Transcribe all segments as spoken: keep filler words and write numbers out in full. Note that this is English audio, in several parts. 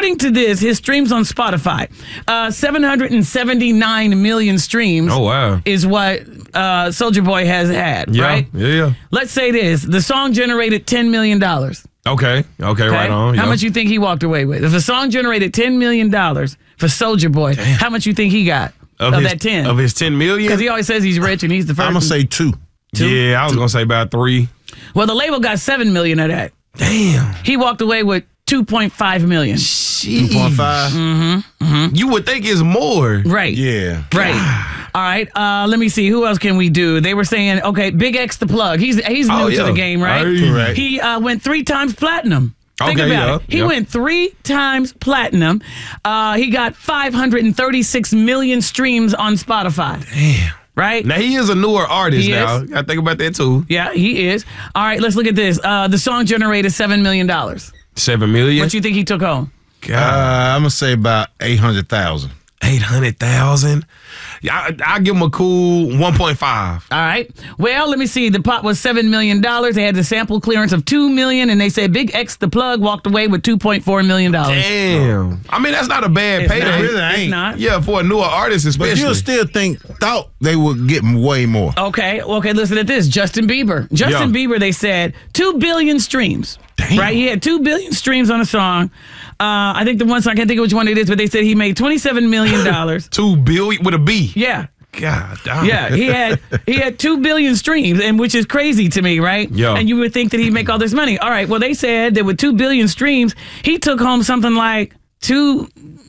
according to this, his streams on Spotify, uh, seven hundred seventy-nine million streams. Oh, wow. Is what uh, Soulja Boy has had, yeah, right? Yeah, yeah. Let's say this. The song generated ten million dollars. Okay. okay, okay, right on. How yeah. much you think he walked away with? If the song generated ten million dollars for Soulja Boy, Damn. how much you think he got of, of his, that ten? Of his ten million? Because he always says he's rich and he's the first. I'm going to say two. two. Yeah, I was going to say about three. Well, the label got seven million of that. Damn. He walked away with two point five million. two point five? Mm-hmm, mm-hmm. You would think it's more. Right. Yeah. Right. God. All right. Uh, let me see. Who else can we do? They were saying, okay, Big X the Plug. He's he's new oh, to yeah. the game, right? Correct. He uh, went three times platinum. Think okay, about yeah, it. He yeah. went three times platinum. Uh, he got five hundred thirty-six million streams on Spotify. Damn. Right? Now, he is a newer artist He now. is. Gotta think about that, too. Yeah, he is. All right, let's look at this. Uh, the song generated seven million dollars. Seven million? What you think he took home? Uh, I'm going to say about eight hundred thousand. eight hundred thousand? Yeah, I, I'll give him a cool one point five. All right. Well, let me see. The pot was seven million dollars. They had the sample clearance of two million dollars, and they said Big X the Plug walked away with two point four million dollars. Damn. I mean, that's not a bad It's payday. not. really It's ain't. not. Yeah, for a newer artist especially. But you'll still think, thought they would get way more. Okay. Okay, listen to this. Justin Bieber. Justin Yeah. Bieber, they said two billion streams. Damn. Right? He had two billion streams on a song. Uh, I think the one song, I can't think of which one it is, but they said he made twenty-seven million dollars. Two billion with a B. Yeah. God damn. Yeah, he had he had two billion streams, and which is crazy to me, right? Yeah. And you would think that he'd make all this money. All right. Well, they said that with two billion streams, he took home something like two.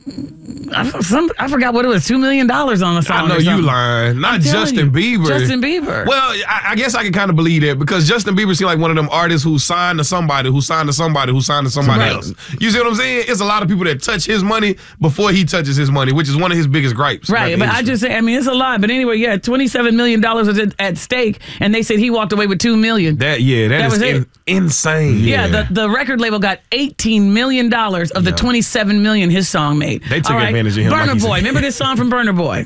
I, some, I forgot what it was. Two million dollars on the song. I know or you something. lying. Not I'm telling Justin you, Bieber. Justin Bieber. Well, I, I guess I can kind of believe that because Justin Bieber seems like one of them artists who signed to somebody, who signed to somebody, who signed to somebody Right. else. You see what I'm saying? It's a lot of people that touch his money before he touches his money, which is one of his biggest gripes. about Right, the but I industry. just say, I mean, it's a lot. But anyway, yeah, twenty-seven million dollars was at, at stake, and they said he walked away with two million dollars. that yeah, that, That is was it. in- insane. Yeah, the, the record label got eighteen million dollars of the Yeah. twenty-seven million dollars his song made. They took All right, advantage of him, Burna like you Boy. said. Remember this song from Burna Boy?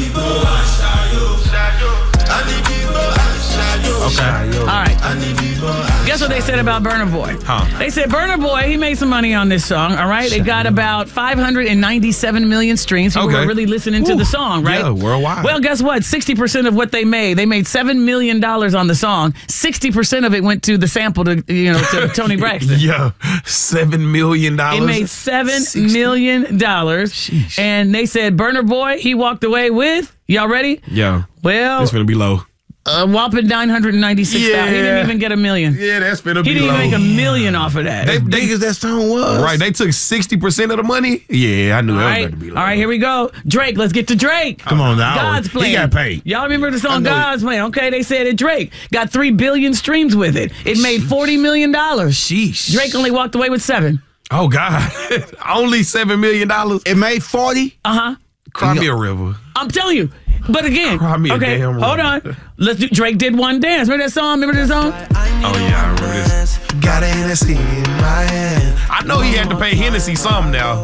Okay. All right. Guess what they said about Burna Boy? Huh. They said Burna Boy, he made some money on this song, all right? It got about five hundred ninety-seven million streams. People Okay. were really listening to Whew. the song, right? Yeah, worldwide. Well, guess what? sixty percent of what they made, they made seven million dollars on the song. sixty percent of it went to the sample to, you know, to Tony Braxton. Yeah, seven million dollars. It made seven million dollars. Sheesh. And they said Burna Boy, he walked away with, y'all ready? Yeah, Well, it's gonna be low. a whopping nine hundred ninety-six thousand dollars. He didn't Yeah. even get a million. Yeah, that's gonna He be didn't low. even make a million off of that. They, Big they, as that song was. right, they took sixty percent of the money. Yeah, I knew All that right, was going to be low. all right, here we go. Drake, let's get to Drake. Come on now. God's Plan. He got paid. Y'all remember the I song know it. God's Plan? Okay, they said it. Drake got three billion streams with it. It made forty million dollars. Sheesh. Drake only walked away with seven. Oh God, only seven million dollars. It made forty. Uh huh. Cry me a river. I'm telling you. But again, Cry me a okay, damn hold river. on. Let's do. Drake did one dance. Remember that song? Remember that song? Oh yeah, I remember this. Got a Hennessy in my hand. I know he had to pay Hennessy some now.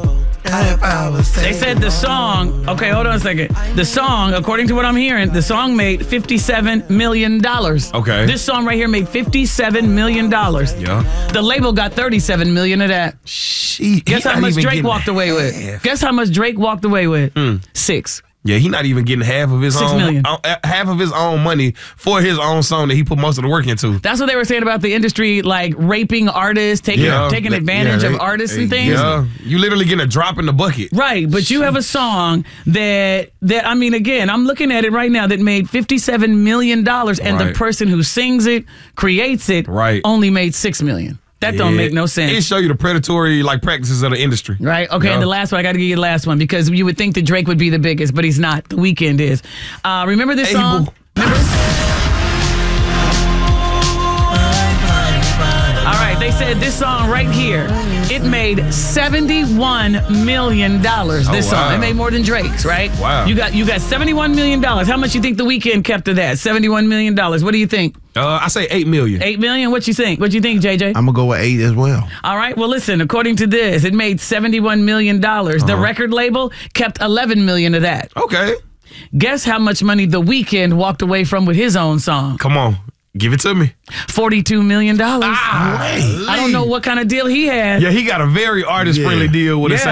They said the song, okay, hold on a second. The song, according to what I'm hearing, the song made fifty-seven million dollars. Okay. This song right here made fifty-seven million dollars. Yeah. The label got thirty-seven million dollars of that. She. Guess how much Drake walked away with? Guess how much Drake walked away with? Six. Yeah, he not even getting half of his Six own million. uh, half of his own money for his own song that he put most of the work into. That's what they were saying about the industry, like raping artists, taking Yeah. taking They- advantage yeah, of they- artists they- and things. Yeah, you literally getting a drop in the bucket. Right, but you have a song that that I mean, again, I'm looking at it right now that made fifty-seven million dollars, and the Right. person who sings it, creates it, Right. only made six million. That don't Yeah. make no sense. It show you the predatory like practices of the industry. Right. Okay. Yeah. And the last one, I got to give you the last one because you would think that Drake would be the biggest, but he's not. The Weeknd is. Uh, remember this Abel. song? Remember this? All right. They said this song right here. It made seventy-one million dollars. This Oh, song. wow. It made more than Drake's. Right. Wow. You got you got seventy-one million dollars. How much you think The Weeknd kept of that? Seventy-one million dollars. What do you think? Uh, I say eight million. Eight million. What you think? What you think, J J? I'm gonna go with eight as well. All right. Well, listen. According to this, it made seventy-one million dollars. Uh-huh. The record label kept eleven million of that. Okay, Guess how much money The Weeknd walked away from with his own song? come on, give it to me. Forty-two million dollars. Ah, I don't know what kind of deal he had. Yeah, he got a very artist friendly Yeah. deal with Yeah. a